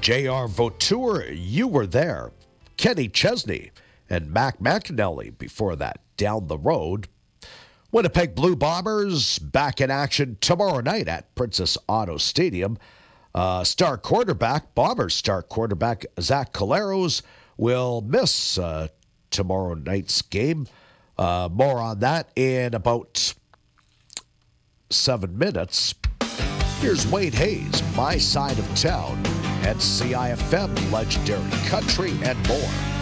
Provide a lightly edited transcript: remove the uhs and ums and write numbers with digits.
J.R. Vautour, you were there. Kenny Chesney and Mac McAnally before that, Down the Road. Winnipeg Blue Bombers back in action tomorrow night at Princess Auto Stadium. Bombers star quarterback Zach Collaros will miss tomorrow night's game. More on that in about 7 minutes. Here's Wade Hayes, My Side of Town, and CIFM Legendary Country and more.